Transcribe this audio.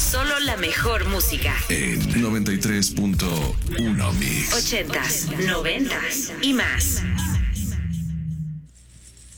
Solo la mejor música. En 93.1 Mix. 80s, 90s y más.